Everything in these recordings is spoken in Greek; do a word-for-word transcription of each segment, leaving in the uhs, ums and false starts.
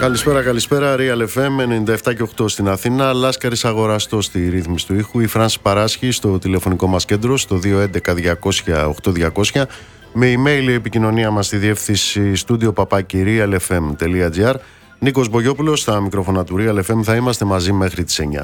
Καλησπέρα, καλησπέρα. Real εφ εμ ενενήντα επτά και οκτώ στην Αθήνα. Λάσκαρης Αγοραστός στη ρύθμιση του ήχου. Η Φράνση Παράσχη στο τηλεφωνικό μας κέντρο στο δύο έντεκα διακόσια οκτώ διακόσια. Με email η επικοινωνία μας στη διεύθυνση studio παπάκι real f m τελεία g r. Νίκος Μπογιόπουλος στα μικρόφωνα του Real εφ εμ. Θα είμαστε μαζί μέχρι τις εννιά.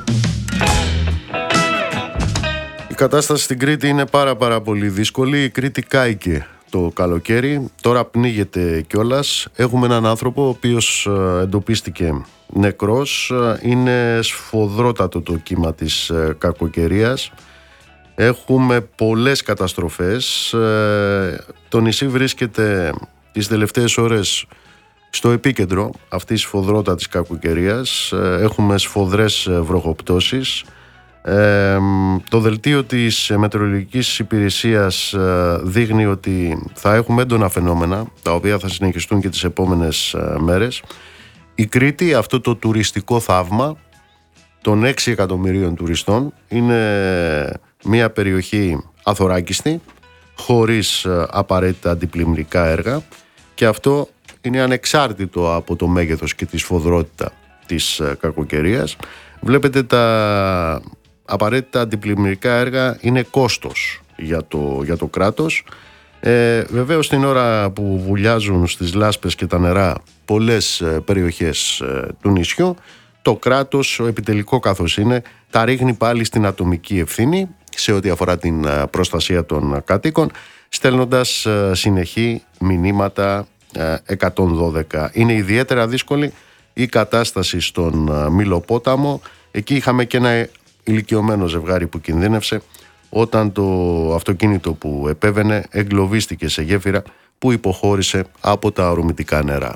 Η κατάσταση στην Κρήτη είναι πάρα πάρα πολύ δύσκολη. Η Κρήτη κάηκε το καλοκαίρι, τώρα πνίγεται κιόλας. Έχουμε έναν άνθρωπο ο οποίος εντοπίστηκε νεκρός. Είναι σφοδρότατο το κύμα της κακοκαιρίας. Έχουμε πολλές καταστροφές. Το νησί βρίσκεται τις τελευταίες ώρες στο επίκεντρο αυτής της σφοδρότατης κακοκαιρίας. Έχουμε σφοδρές βροχοπτώσεις. Ε, το δελτίο της μετεωρολογικής υπηρεσίας ε, δείχνει ότι θα έχουμε έντονα φαινόμενα, τα οποία θα συνεχιστούν και τις επόμενες ε, μέρες. Η Κρήτη, αυτό το τουριστικό θαύμα των έξι εκατομμυρίων τουριστών, είναι μια περιοχή αθωράκιστη, χωρίς ε, απαραίτητα αντιπλημμυρικά έργα, και αυτό είναι ανεξάρτητο από το μέγεθος και τη σφοδρότητα της ε, κακοκαιρίας. Βλέπετε, τα απαραίτητα αντιπλημμυρικά έργα είναι κόστος για το, για το κράτος. Ε, βεβαίως την ώρα που βουλιάζουν στις λάσπες και τα νερά πολλές ε, περιοχές ε, του νησιού, το κράτος, ο επιτελικό καθώς είναι, τα ρίχνει πάλι στην ατομική ευθύνη σε ό,τι αφορά την ε, προστασία των κατοίκων, στέλνοντας ε, συνεχή μηνύματα ε, εκατόν δώδεκα. Είναι ιδιαίτερα δύσκολη η κατάσταση στον ε, Μήλο-Πόταμο. Εκεί είχαμε και ένα ηλικιωμένο ζευγάρι που κινδύνευσε όταν το αυτοκίνητο που επέβαινε εγκλωβίστηκε σε γέφυρα που υποχώρησε από τα ορμητικά νερά.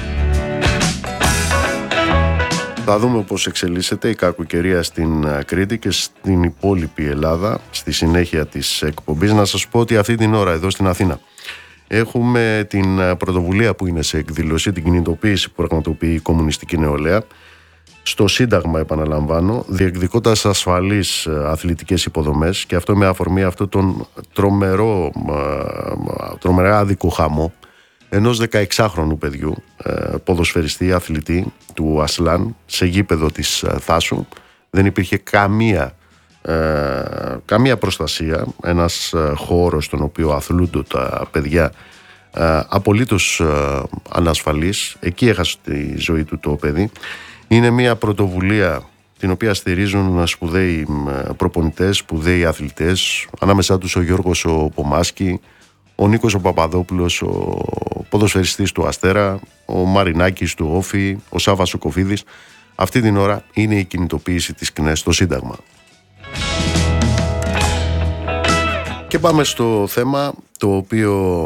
Θα δούμε πώς εξελίσσεται η κακοκαιρία στην Κρήτη και στην υπόλοιπη Ελλάδα στη συνέχεια της εκπομπής. Να σας πω ότι αυτή την ώρα εδώ στην Αθήνα έχουμε την πρωτοβουλία που είναι σε εκδήλωση, την κινητοποίηση που πραγματοποιεί η Κομμουνιστική Νεολαία στο Σύνταγμα, επαναλαμβάνω, διεκδικώντας ασφαλείς αθλητικές υποδομές, και αυτό με αφορμή αυτό τον τρομερό, τρομερά άδικο χαμό ενός δεκαεξάχρονου παιδιού, ποδοσφαιριστή, αθλητή του Ασλάν, σε γήπεδο της Θάσου. Δεν υπήρχε καμία, καμία προστασία, ένας χώρος στον οποίο αθλούνται τα παιδιά απολύτως ανασφαλής. Εκεί έχασε τη ζωή του το παιδί. Είναι μια πρωτοβουλία την οποία στηρίζουν σπουδαίοι προπονητές, σπουδαίοι αθλητές, ανάμεσά τους ο Γιώργος ο Πομάσκι, ο Νίκος ο Παπαδόπουλος, ο ποδοσφαιριστής του Αστέρα, ο Μαρινάκης του Όφη, ο Σάββας ο Κοφίδης. Αυτή την ώρα είναι η κινητοποίηση της ΚΝΕΣ στο Σύνταγμα. Και πάμε στο θέμα το οποίο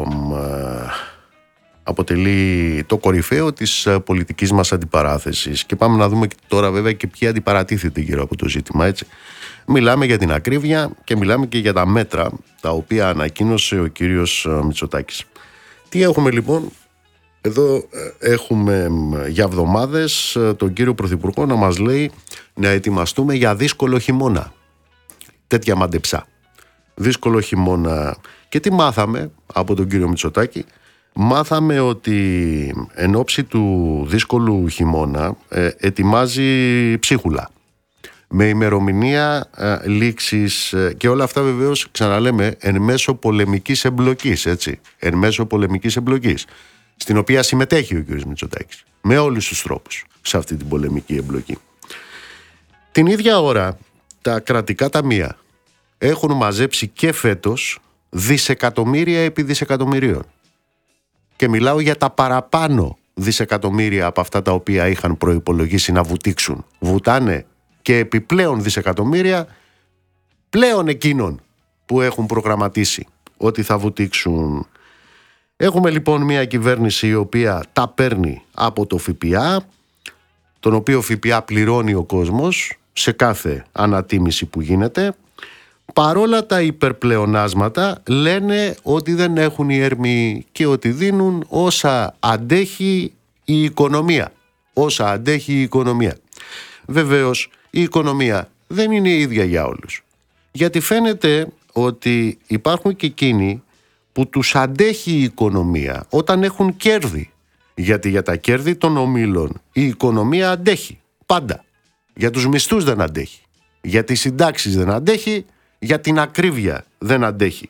αποτελεί το κορυφαίο της πολιτικής μας αντιπαράθεσης, και πάμε να δούμε τώρα βέβαια και ποιοι αντιπαρατίθεται γύρω από το ζήτημα, έτσι. Μιλάμε για την ακρίβεια και μιλάμε και για τα μέτρα τα οποία ανακοίνωσε ο κύριος Μητσοτάκης. Τι έχουμε λοιπόν? Εδώ έχουμε για εβδομάδες τον κύριο Πρωθυπουργό να μας λέει να ετοιμαστούμε για δύσκολο χειμώνα. Τέτοια μαντεψά. Δύσκολο χειμώνα. Και τι μάθαμε από τον κύριο Μητσοτάκη? Μάθαμε ότι εν ώψη του δύσκολου χειμώνα ε, ετοιμάζει ψίχουλα με ημερομηνία ε, λήξης ε, και όλα αυτά βεβαίως, ξαναλέμε, εν μέσω πολεμικής εμπλοκής, έτσι, εν μέσω πολεμικής εμπλοκής, στην οποία συμμετέχει ο κ. Μητσοτάκης με όλους τους τρόπους σε αυτή την πολεμική εμπλοκή. Την ίδια ώρα τα κρατικά ταμεία έχουν μαζέψει και φέτος δισεκατομμύρια επί δισεκατομμυρίων. Και μιλάω για τα παραπάνω δισεκατομμύρια από αυτά τα οποία είχαν προϋπολογίσει να βουτήξουν. Βουτάνε και επιπλέον δισεκατομμύρια πλέον εκείνων που έχουν προγραμματίσει ότι θα βουτήξουν. Έχουμε λοιπόν μια κυβέρνηση η οποία τα παίρνει από το ΦΠΑ, τον οποίο ΦΠΑ πληρώνει ο κόσμος σε κάθε ανατίμηση που γίνεται. Παρόλα τα υπερπλεονάσματα λένε ότι δεν έχουν οι έρμοι και ότι δίνουν όσα αντέχει η οικονομία. Όσα αντέχει η οικονομία. Βεβαίως η οικονομία δεν είναι η ίδια για όλους. Γιατί φαίνεται ότι υπάρχουν και εκείνοι που τους αντέχει η οικονομία όταν έχουν κέρδη. Γιατί για τα κέρδη των ομίλων η οικονομία αντέχει πάντα. Για τους μισθούς δεν αντέχει. Για τις συντάξεις δεν αντέχει. Για την ακρίβεια δεν αντέχει.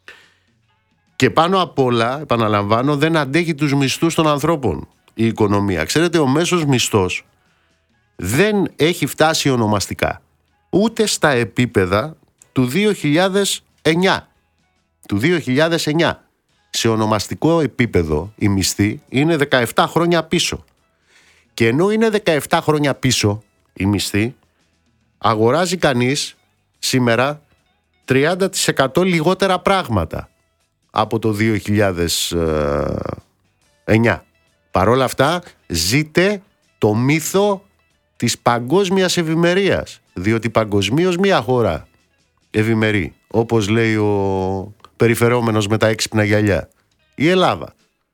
Και πάνω απ' όλα, επαναλαμβάνω, δεν αντέχει τους μισθούς των ανθρώπων η οικονομία. Ξέρετε, ο μέσος μισθός δεν έχει φτάσει ονομαστικά ούτε στα επίπεδα του δύο χιλιάδες εννιά. Του δύο χιλιάδες εννιά. Σε ονομαστικό επίπεδο η μισθή είναι δεκαεπτά χρόνια πίσω. Και ενώ είναι δεκαεπτά χρόνια πίσω η μισθή, αγοράζει κανείς σήμερα τριάντα τοις εκατό λιγότερα πράγματα από το δύο χιλιάδες εννιά. Παρ' όλα αυτά ζείτε το μύθο της παγκόσμιας ευημερίας, διότι παγκοσμίως μία χώρα ευημερεί, όπως λέει ο περιφερόμενος με τα έξυπνα γυαλιά, η Ελλάδα.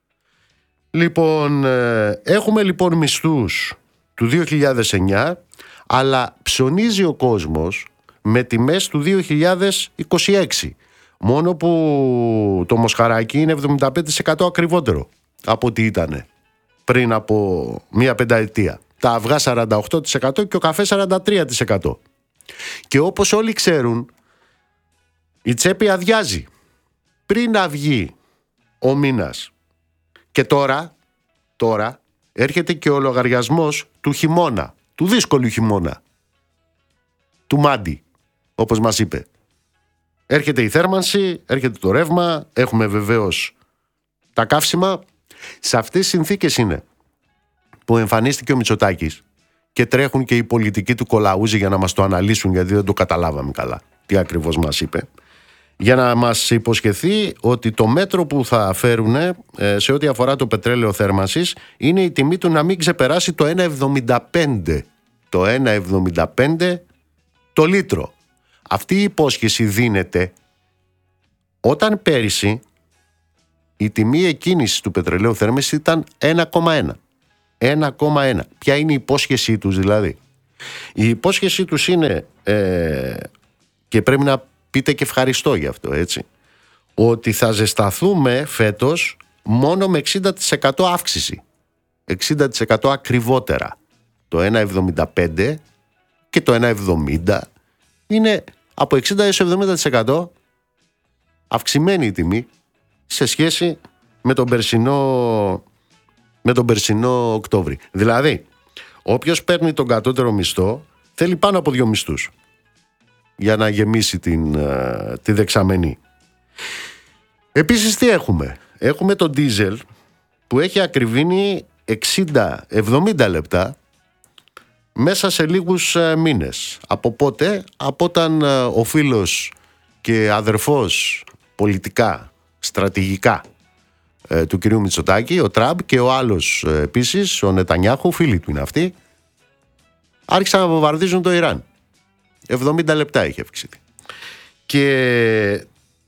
Λοιπόν, έχουμε λοιπόν μισθούς του δύο χιλιάδες εννιά, αλλά ψωνίζει ο κόσμος με τιμές του δύο χιλιάδες είκοσι έξι. Μόνο που το μοσχαράκι είναι εβδομήντα πέντε τοις εκατό ακριβότερο από ό,τι ήταν πριν από μία πενταετία. Τα αυγά σαράντα οκτώ τοις εκατό και ο καφές σαράντα τρία τοις εκατό. Και όπως όλοι ξέρουν, η τσέπη αδειάζει πριν να βγει ο μήνας. Και τώρα, τώρα έρχεται και ο λογαριασμός του χειμώνα, του δύσκολου χειμώνα, του Μάντι, όπως μας είπε. Έρχεται η θέρμανση, έρχεται το ρεύμα, έχουμε βεβαίως τα καύσιμα. Σε αυτές τις συνθήκες είναι που εμφανίστηκε ο Μητσοτάκης και τρέχουν και οι πολιτικοί του Κολαούζη για να μας το αναλύσουν, γιατί δεν το καταλάβαμε καλά τι ακριβώς μας είπε, για να μας υποσχεθεί ότι το μέτρο που θα φέρουν σε ό,τι αφορά το πετρέλαιο θέρμανσης είναι η τιμή του να μην ξεπεράσει το ένα εβδομήντα πέντε. Το ένα εβδομήντα πέντε το λίτρο. Αυτή η υπόσχεση δίνεται όταν πέρυσι η τιμή εκκίνησης του πετρελαίου θέρμανσης ήταν ένα κόμμα ένα. ένα κόμμα ένα. Ποια είναι η υπόσχεσή τους δηλαδή? Η υπόσχεσή τους είναι, ε, και πρέπει να πείτε και ευχαριστώ γι' αυτό, έτσι, ότι θα ζεσταθούμε φέτος μόνο με εξήντα τοις εκατό αύξηση. εξήντα τοις εκατό ακριβότερα. Το ένα εβδομήντα πέντε και το ένα εβδομήντα είναι από εξήντα έως εβδομήντα τοις εκατό αυξημένη η τιμή σε σχέση με τον περσινό, με τον περσινό Οκτώβρη. Δηλαδή, όποιος παίρνει τον κατώτερο μισθό θέλει πάνω από δύο μισθούς για να γεμίσει την, τη δεξαμενή. Επίσης τι έχουμε? Έχουμε τον ντίζελ που έχει ακριβήνει εξήντα με εβδομήντα λεπτά μέσα σε λίγους μήνες. Από πότε? Από όταν ο φίλος και αδερφός πολιτικά, στρατηγικά του κυρίου Μητσοτάκη, ο Τραμπ, και ο άλλος επίσης, ο Νετανιάχου, φίλοι του είναι αυτοί, άρχισαν να βομβαρδίζουν το Ιράν. εβδομήντα λεπτά είχε αυξηθεί. Και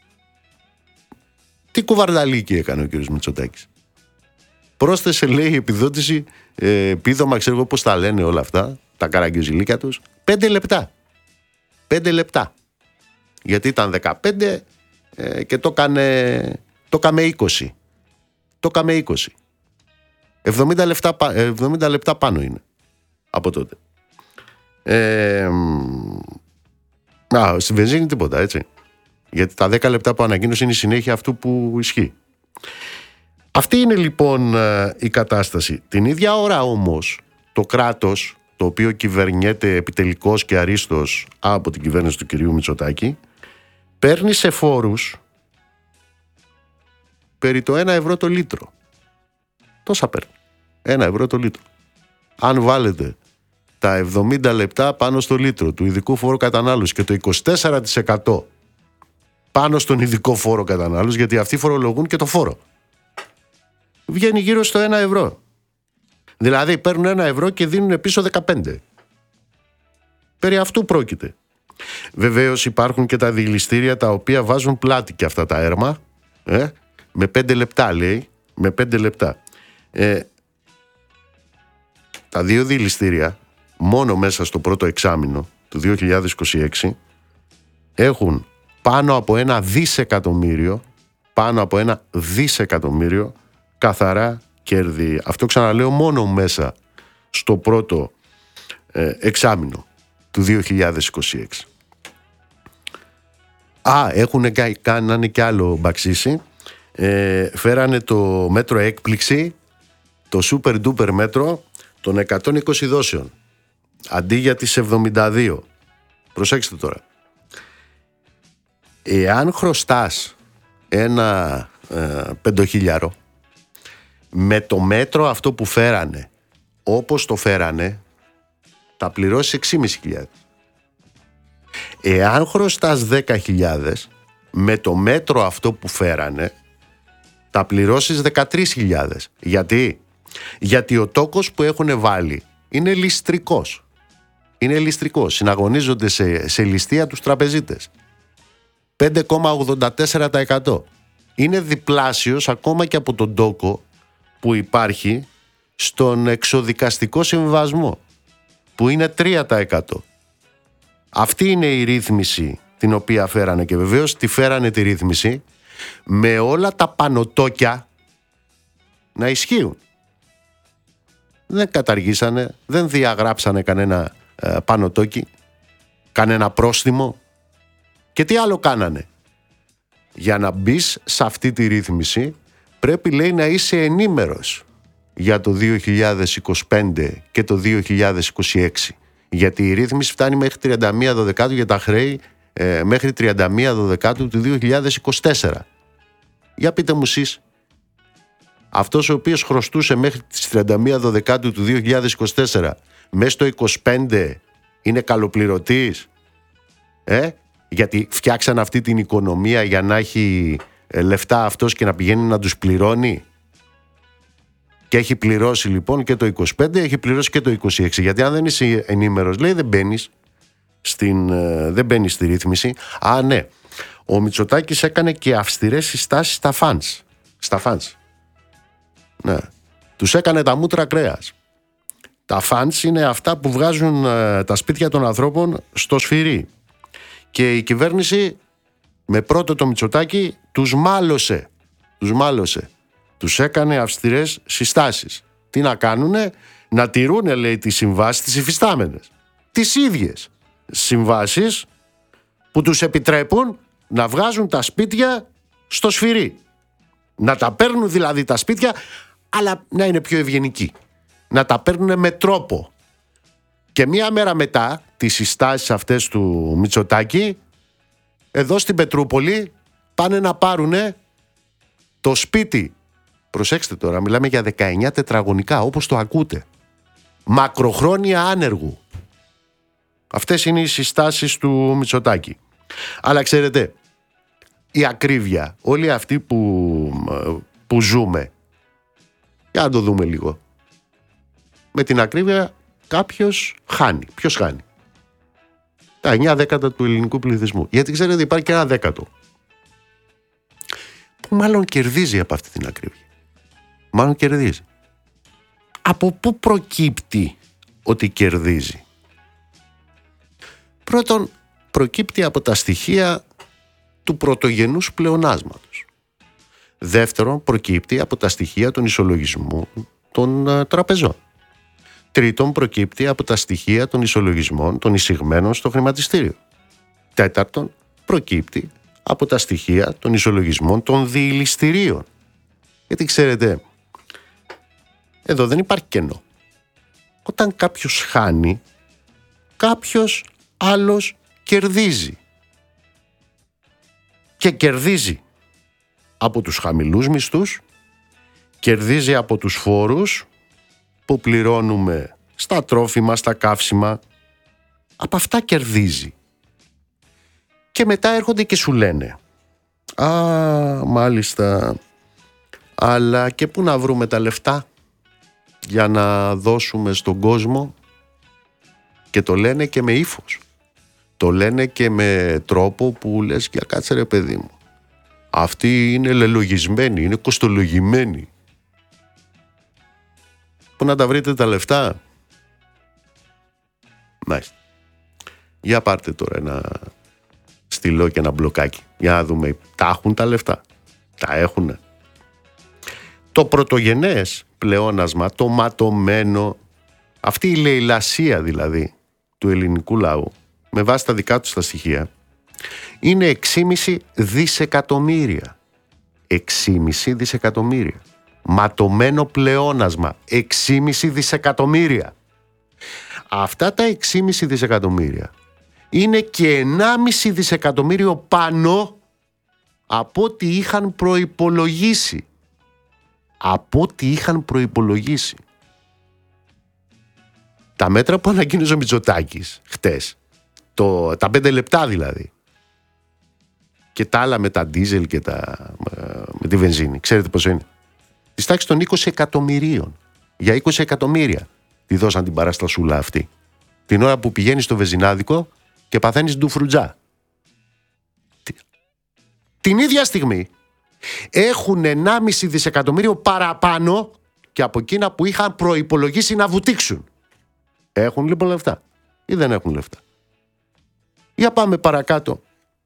τι κουβαρδαλίκι έκανε ο κύριος Μητσοτάκης? Πρόσθεσε, λέει, επιδότηση, ε, επίδομα, ξέρω εγώ πώς τα λένε όλα αυτά, τα καραγκιόζηλίκια τους, πέντε λεπτά. Πέντε λεπτά. Γιατί ήταν δεκαπέντε ε, και το έκανε, το έκαμε είκοσι. Το έκαμε είκοσι. εβδομήντα λεπτά, εβδομήντα λεπτά πάνω είναι από τότε. Ε, α, στη βενζίνη τίποτα, έτσι. Γιατί τα δέκα λεπτά που ανακοίνωσε είναι η συνέχεια αυτού που ισχύει. Αυτή είναι λοιπόν η κατάσταση. Την ίδια ώρα όμως το κράτος, το οποίο κυβερνιέται επιτελικώς και αρίστος από την κυβέρνηση του κυρίου Μητσοτάκη, παίρνει σε φόρους περί το ένα ευρώ το λίτρο. Τόσα παίρνει. Ένα ευρώ το λίτρο. Αν βάλετε τα εβδομήντα λεπτά πάνω στο λίτρο του ειδικού φόρου κατανάλωσης και το είκοσι τέσσερα τοις εκατό πάνω στον ειδικό φόρο κατανάλωσης, γιατί αυτοί φορολογούν και το φόρο, βγαίνει γύρω στο ένα ευρώ. Δηλαδή παίρνουν ένα ευρώ και δίνουν πίσω δεκαπέντε. Περί αυτού πρόκειται. Βεβαίως υπάρχουν και τα διελιστήρια τα οποία βάζουν πλάτη και αυτά τα έρμα, ε, με πέντε λεπτά λέει, με πέντε λεπτά. Ε, τα δύο διελιστήρια μόνο μέσα στο πρώτο εξάμηνο του δύο χιλιάδες είκοσι έξι έχουν πάνω από ένα δισεκατομμύριο, πάνω από ένα δισεκατομμύριο καθαρά κέρδη, αυτό ξαναλέω μόνο μέσα στο πρώτο ε, εξάμηνο του δύο χιλιάδες είκοσι έξι. Α, έχουν κάνανε κι άλλο μπαξίσι. Ε, φέρανε το μέτρο έκπληξη, το super duper μέτρο των εκατόν είκοσι δόσεων αντί για τις εβδομήντα δύο. Προσέξτε τώρα. Εάν χρωστάς ένα ε, πεντοχίλιαρο, με το μέτρο αυτό που φέρανε, όπως το φέρανε, θα πληρώσεις έξι χιλιάδες πεντακόσια. Εάν χρωστάς δέκα χιλιάδες, με το μέτρο αυτό που φέρανε, θα πληρώσεις δεκατρείς χιλιάδες. Γιατί? Γιατί ο τόκος που έχουν βάλει είναι ληστρικός. Είναι ληστρικός. Συναγωνίζονται σε, σε ληστεία τους τραπεζίτες. πέντε κόμμα ογδόντα τέσσερα τοις εκατό. Είναι διπλάσιος ακόμα και από τον τόκο που υπάρχει στον εξοδικαστικό συμβιβασμό, που είναι τρία τοις εκατό. Αυτή είναι η ρύθμιση την οποία φέρανε, και βεβαίως τη φέρανε τη ρύθμιση με όλα τα πανωτόκια να ισχύουν. Δεν καταργήσανε, δεν διαγράψανε κανένα ε, πανωτόκι, κανένα πρόστιμο. Και τι άλλο κάνανε? Για να μπεις σε αυτή τη ρύθμιση πρέπει, λέει, να είσαι ενήμερος για το δύο χιλιάδες είκοσι πέντε και το δύο χιλιάδες είκοσι έξι. Γιατί η ρύθμιση φτάνει μέχρι τριάντα μία Δωδεκάτου για τα χρέη ε, μέχρι τριάντα μία Δωδεκάτου του δύο χιλιάδες είκοσι τέσσερα. Για πείτε μου εσείς, αυτός ο οποίος χρωστούσε μέχρι τις τριάντα μία Δωδεκάτου του δύο χιλιάδες είκοσι τέσσερα, μέσα στο είκοσι πέντε είναι καλοπληρωτής? Ε? Γιατί φτιάξαν αυτή την οικονομία για να έχει λεφτά αυτός και να πηγαίνει να τους πληρώνει. Και έχει πληρώσει λοιπόν και το είκοσι πέντε, έχει πληρώσει και το είκοσι έξι. Γιατί αν δεν είσαι ενήμερος, λέει, δεν μπαίνεις στην, δεν μπαίνεις στη ρύθμιση. Α, ναι. Ο Μητσοτάκης έκανε και αυστηρές συστάσεις στα φανς. Στα φανς. Ναι. Τους έκανε τα μούτρα κρέας. Τα φανς είναι αυτά που βγάζουν ε, τα σπίτια των ανθρώπων στο σφυρί. Και η κυβέρνηση με πρώτο το Μητσοτάκη τους μάλωσε. Τους μάλωσε. Τους έκανε αυστηρές συστάσεις. Τι να κάνουνε? Να τηρούνε, λέει, τις συμβάσεις τις υφιστάμενες. Τις ίδιες συμβάσεις που τους επιτρέπουν να βγάζουν τα σπίτια στο σφυρί. Να τα παίρνουν δηλαδή τα σπίτια, αλλά να είναι πιο ευγενικοί. Να τα παίρνουν με τρόπο. Και μία μέρα μετά τις συστάσεις αυτές του Μητσοτάκη, εδώ στην Πετρούπολη πάνε να πάρουνε το σπίτι. Προσέξτε τώρα, μιλάμε για δεκαεννιά τετραγωνικά, όπως το ακούτε. Μακροχρόνια άνεργου. Αυτές είναι οι συστάσεις του Μητσοτάκη. Αλλά ξέρετε, η ακρίβεια, όλοι αυτοί που, που ζούμε, για να το δούμε λίγο. Με την ακρίβεια κάποιος χάνει. Ποιος χάνει? Τα εννιά δέκατα του ελληνικού πληθυσμού. Γιατί ξέρετε, υπάρχει και ένα δέκατο που μάλλον κερδίζει από αυτή την ακρίβεια. Μάλλον κερδίζει. Από πού προκύπτει ότι κερδίζει? Πρώτον, προκύπτει από τα στοιχεία του πρωτογενούς πλεονάσματος. Δεύτερον, προκύπτει από τα στοιχεία των ισολογισμών των uh, τραπεζών. Τρίτον, προκύπτει από τα στοιχεία των ισολογισμών των εισηγμένων στο χρηματιστήριο. Τέταρτον, προκύπτει από τα στοιχεία των ισολογισμών των διηλιστηρίων. Γιατί ξέρετε, εδώ δεν υπάρχει κενό. Όταν κάποιος χάνει, κάποιος άλλος κερδίζει. Και κερδίζει από τους χαμηλούς μισθούς, κερδίζει από τους φόρους που πληρώνουμε στα τρόφιμα, στα καύσιμα. Από αυτά κερδίζει. Και μετά έρχονται και σου λένε, α, μάλιστα, αλλά και πού να βρούμε τα λεφτά για να δώσουμε στον κόσμο? Και το λένε και με ύφος. Το λένε και με τρόπο που λες, για κάτσε ρε παιδί μου, αυτοί είναι λελογισμένοι, είναι κοστολογημένοι. Πού να τα βρείτε τα λεφτά? Μάλιστα. Για πάρτε τώρα ένα στυλό και ένα μπλοκάκι, για να δούμε, τα έχουν τα λεφτά? Τα έχουνε? το πρωτογενές πλεόνασμα, το ματωμένο, αυτή η λαιλασία δηλαδή του ελληνικού λαού, με βάση τα δικά τους τα στοιχεία, είναι έξι κόμμα πέντε δισεκατομμύρια. έξι κόμμα πέντε δισεκατομμύρια. Ματωμένο πλεόνασμα, έξι κόμμα πέντε δισεκατομμύρια. Αυτά τα έξι κόμμα πέντε δισεκατομμύρια είναι και ενάμιση δισεκατομμύριο πάνω από ό,τι είχαν προϋπολογίσει. Από ό,τι είχαν προϋπολογίσει. Τα μέτρα που ανακοίνωσε ο Μητσοτάκης χτες, το, τα πέντε λεπτά δηλαδή, και τα άλλα με τα ντίζελ και τα, με τη βενζίνη, ξέρετε πόσο είναι? Της τάξης των είκοσι εκατομμυρίων. Για είκοσι εκατομμύρια τη δώσαν την παραστασούλα αυτή, την ώρα που πηγαίνεις στο βενζινάδικο και παθαίνεις ντουφρουτζά. Την ίδια στιγμή έχουν ενάμιση δισεκατομμύριο παραπάνω και από εκείνα που είχαν προϋπολογίσει να βουτήξουν. Έχουν λοιπόν λεφτά ή δεν έχουν λεφτά? Για πάμε παρακάτω.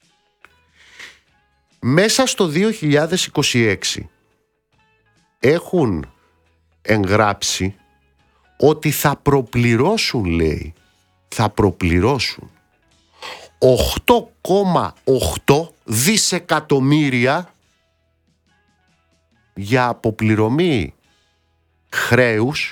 Μέσα στο δύο χιλιάδες είκοσι έξι έχουν εγγράψει ότι θα προπληρώσουν, λέει, θα προπληρώσουν οκτώ κόμμα οκτώ δισεκατομμύρια για αποπληρωμή χρέους,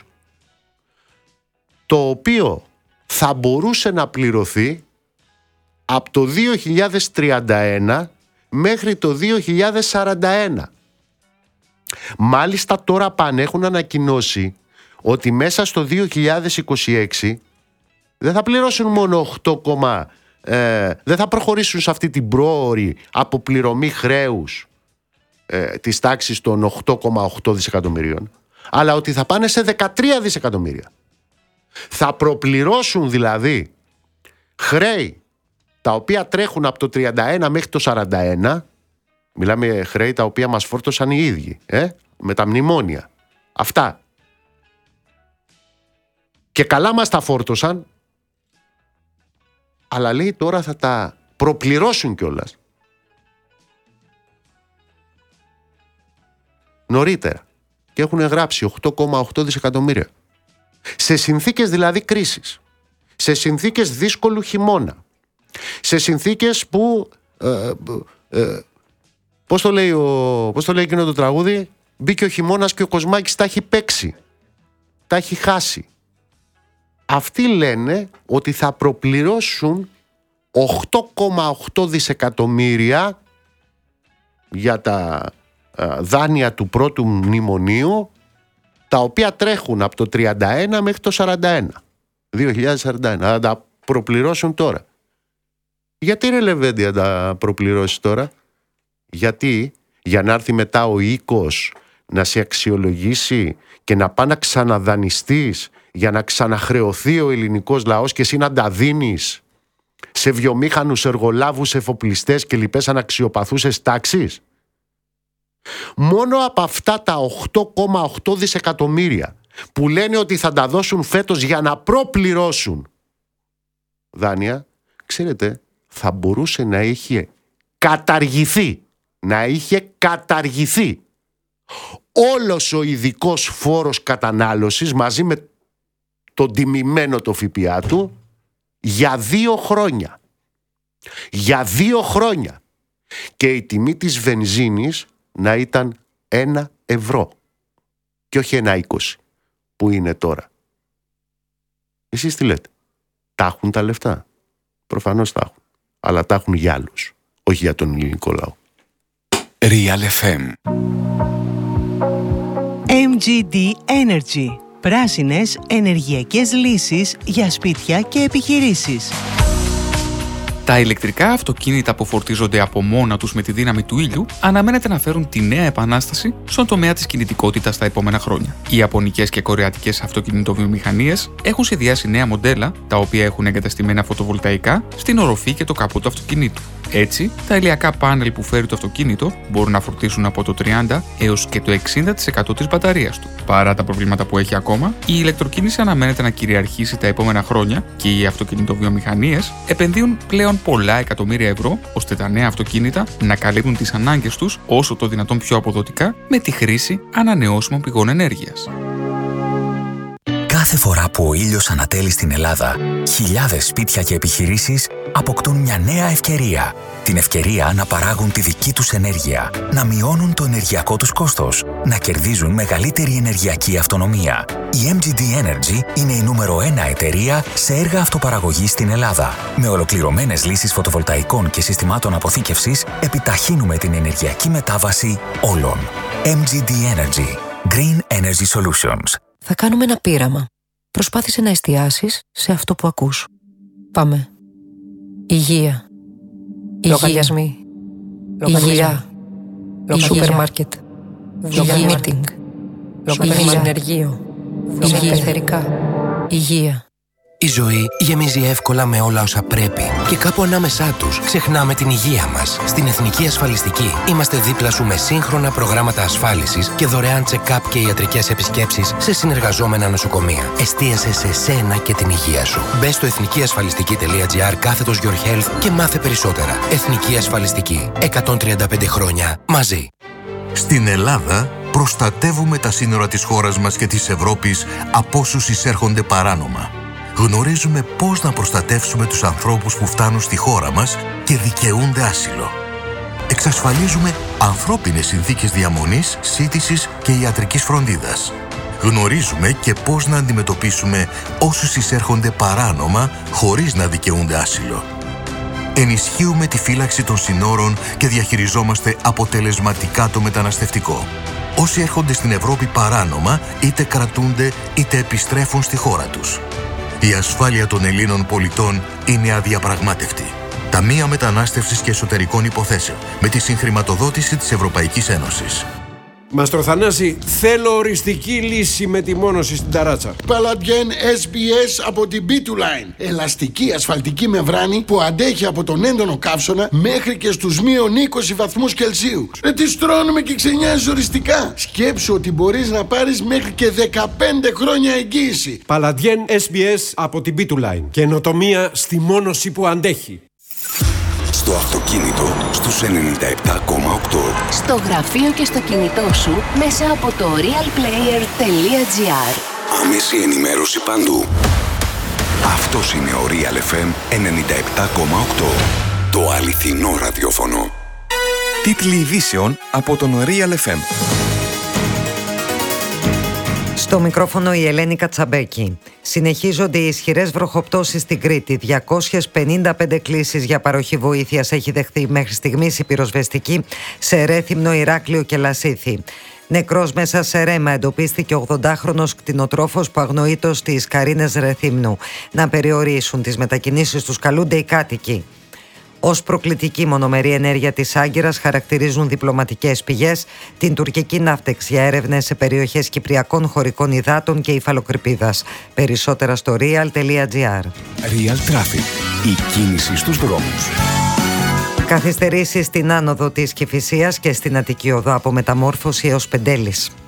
το οποίο θα μπορούσε να πληρωθεί από το δύο χιλιάδες τριάντα ένα μέχρι το δύο χιλιάδες σαράντα ένα. Μάλιστα τώρα πάνε έχουν ανακοινώσει ότι μέσα στο δύο χιλιάδες είκοσι έξι δεν θα πληρώσουν μόνο οκτώ, ε, δεν θα προχωρήσουν σε αυτή την πρόωρη αποπληρωμή χρέους ε, της τάξης των οκτώ κόμμα οκτώ δισεκατομμυρίων, αλλά ότι θα πάνε σε δεκατρία δισεκατομμύρια. Θα προπληρώσουν δηλαδή χρέη τα οποία τρέχουν από το τριάντα ένα μέχρι το σαράντα ένα. Μιλάμε χρέη τα οποία μας φόρτωσαν οι ίδιοι, ε, με τα μνημόνια. Αυτά. Και καλά μας τα φόρτωσαν, αλλά λέει τώρα θα τα προπληρώσουν κιόλας. Νωρίτερα. Και έχουν γράψει οκτώ κόμμα οκτώ δισεκατομμύρια. Σε συνθήκες δηλαδή κρίσης. Σε συνθήκες δύσκολου χειμώνα. Σε συνθήκες που... Ε, ε, πώς το λέει, ο, πώς το λέει εκείνο το τραγούδι? Μπήκε ο χειμώνας και ο Κοσμάκης τα έχει παίξει. Τα έχει χάσει. Αυτοί λένε ότι θα προπληρώσουν οκτώ κόμμα οκτώ δισεκατομμύρια για τα ε, δάνεια του πρώτου μνημονίου, τα οποία τρέχουν από το τριάντα ένα μέχρι το σαράντα ένα. δύο χιλιάδες σαράντα ένα. Θα τα προπληρώσουν τώρα. Γιατί ρε Λεβέντη να τα προπληρώσει τώρα? Γιατί για να έρθει μετά ο οίκος να σε αξιολογήσει και να πάει να ξαναδανιστείς για να ξαναχρεωθεί ο ελληνικός λαός και εσύ να τα δίνεις σε βιομήχανους, εργολάβους, εφοπλιστές και λοιπές αναξιοπαθούσες τάξεις? Μόνο από αυτά τα οκτώ κόμμα οκτώ δισεκατομμύρια που λένε ότι θα τα δώσουν φέτος για να προπληρώσουν δάνεια, ξέρετε, θα μπορούσε να είχε καταργηθεί, να είχε καταργηθεί όλος ο ειδικός φόρος κατανάλωσης μαζί με τον τιμημένο το ΦΠΑ του για δύο χρόνια. Για δύο χρόνια. Και η τιμή της βενζίνης να ήταν ένα ευρώ και όχι ένα είκοσι που είναι τώρα. Εσείς τι λέτε? Τα έχουν τα λεφτά? Προφανώς τα έχουν. Αλλά τα έχουν για άλλους, όχι για τον ελληνικό λαό. Real εφ εμ. εμ τζι ντι Energy. Πράσινες ενεργειακές λύσεις για σπίτια και επιχειρήσεις. Τα ηλεκτρικά αυτοκίνητα που φορτίζονται από μόνα τους με τη δύναμη του ήλιου αναμένεται να φέρουν τη νέα επανάσταση στον τομέα της κινητικότητας τα επόμενα χρόνια. Οι ιαπωνικές και κορεατικές αυτοκινητοβιομηχανίες έχουν σχεδιάσει νέα μοντέλα, τα οποία έχουν εγκαταστημένα φωτοβολταϊκά στην οροφή και το καπό του αυτοκινήτου. Έτσι, τα ηλιακά πάνελ που φέρει το αυτοκίνητο μπορούν να φορτίσουν από το τριάντα έως και το εξήντα τοις εκατό της μπαταρίας του. Παρά τα προβλήματα που έχει ακόμα, η ηλεκτροκίνηση αναμένεται να κυριαρχήσει τα επόμενα χρόνια και οι αυτοκινητοβιομηχανίες επενδύουν πλέον πολλά εκατομμύρια ευρώ ώστε τα νέα αυτοκίνητα να καλύπτουν τις ανάγκες τους όσο το δυνατόν πιο αποδοτικά με τη χρήση ανανεώσιμων πηγών ενέργειας. Κάθε φορά που ο ήλιος ανατέλει στην Ελλάδα, χιλιάδες σπίτια και επιχειρήσεις αποκτούν μια νέα ευκαιρία. Την ευκαιρία να παράγουν τη δική τους ενέργεια, να μειώνουν το ενεργειακό τους κόστος, να κερδίζουν μεγαλύτερη ενεργειακή αυτονομία. Η εμ τζι ντι Energy είναι η νούμερο ένα εταιρεία σε έργα αυτοπαραγωγής στην Ελλάδα. Με ολοκληρωμένες λύσεις φωτοβολταϊκών και συστημάτων αποθήκευσης, επιταχύνουμε την ενεργειακή μετάβαση όλων. εμ τζι ντι Energy. Green Energy Solutions. Θα κάνουμε ένα πείραμα. Προσπάθησε να εστιάσεις σε αυτό που ακούς. Πάμε. Υγεία. Λογαριασμοί. Υγεία. Σούπερ μάρκετ. Υγεία μίτινγκ. Υγεία ενεργείο. Υγεία εθερικά. Υγεία. Η ζωή γεμίζει εύκολα με όλα όσα πρέπει και κάπου ανάμεσά τους ξεχνάμε την υγεία μας. Στην Εθνική Ασφαλιστική είμαστε δίπλα σου με σύγχρονα προγράμματα ασφάλισης και δωρεάν check-up και ιατρικές επισκέψεις σε συνεργαζόμενα νοσοκομεία. Εστίασε σε σένα και την υγεία σου. Μπες στο εθνικιασφαλιστική.gr κάθετος Your Health και μάθε περισσότερα. Εθνική Ασφαλιστική. εκατόν τριάντα πέντε χρόνια μαζί. Στην Ελλάδα προστατεύουμε τα σύνορα της χώρας μας και της Ευρώπης από όσους εισέρχονται παράνομα. Γνωρίζουμε πώς να προστατεύσουμε τους ανθρώπους που φτάνουν στη χώρα μας και δικαιούνται άσυλο. Εξασφαλίζουμε ανθρώπινες συνθήκες διαμονής, σύντησης και ιατρικής φροντίδας. Γνωρίζουμε και πώς να αντιμετωπίσουμε όσους εισέρχονται παράνομα χωρίς να δικαιούνται άσυλο. Ενισχύουμε τη φύλαξη των συνόρων και διαχειριζόμαστε αποτελεσματικά το μεταναστευτικό. Όσοι έρχονται στην Ευρώπη παράνομα είτε κρατούνται είτε επιστρέφουν στη χώρα τους. Η ασφάλεια των Ελλήνων πολιτών είναι αδιαπραγμάτευτη. Ταμεία Μετανάστευσης και Εσωτερικών Υποθέσεων με τη συγχρηματοδότηση της Ευρωπαϊκής Ένωσης. Μαστρο Θανάση, θέλω οριστική λύση με τη μόνωση στην ταράτσα. Παλαντιέν ες μπι ες από την μπι του Line. Ελαστική ασφαλτική μεμβράνη που αντέχει από τον έντονο καύσωνα μέχρι και στους μείον είκοσι βαθμούς Κελσίου. Ε, τη στρώνουμε και ξενιάζει οριστικά. Σκέψου ότι μπορείς να πάρεις μέχρι και δεκαπέντε χρόνια εγγύηση. Παλαντιέν ες μπι ες από την μπι του Line. Καινοτομία στη μόνωση που αντέχει. Στο αυτοκίνητο, στους ενενήντα επτά κόμμα οκτώ. Στο γραφείο και στο κινητό σου, μέσα από το real player τελεία τζι άρ. Άμεση ενημέρωση παντού. Αυτός είναι ο Real εφ εμ ενενήντα επτά κόμμα οκτώ. Το αληθινό ραδιόφωνο. Τίτλοι ειδήσεων από τον Real εφ εμ. Στο μικρόφωνο η Ελένη Κατσαμπέκη. Συνεχίζονται οι ισχυρές βροχοπτώσεις στην Κρήτη. διακόσιες πενήντα πέντε κλήσεις για παροχή βοήθειας έχει δεχθεί μέχρι στιγμής η πυροσβεστική σε Ρέθυμνο, Ηράκλειο και Λασίθι. Νεκρός μέσα σε ρέμα εντοπίστηκε ο ογδοντάχρονος κτηνοτρόφος που αγνοείτος στις Καρίνες Ρεθύμνου. Να περιορίσουν τις μετακινήσεις τους καλούνται οι κάτοικοι. Ως προκλητική μονομερή ενέργεια της Άγκυρας χαρακτηρίζουν διπλωματικές πηγές την τουρκική ναύτεξ για έρευνες σε περιοχές κυπριακών χωρικών υδάτων και υφαλοκρηπίδας. Περισσότερα στο real τελεία τζι άρ. Real Traffic. Η κίνηση στους δρόμους. Καθυστερήσεις στην άνοδο της Κηφισίας και στην Αττική Οδό από Μεταμόρφωση έως Πεντέλης.